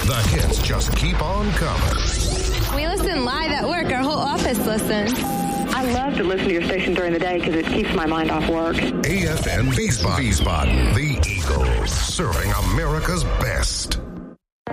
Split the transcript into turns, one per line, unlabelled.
The hits just keep on coming.
We listen live at work. Our whole office listens.
I love to listen to your station during the day because it keeps my mind off work.
AFN Wiesbaden, the Eagles, serving America's best.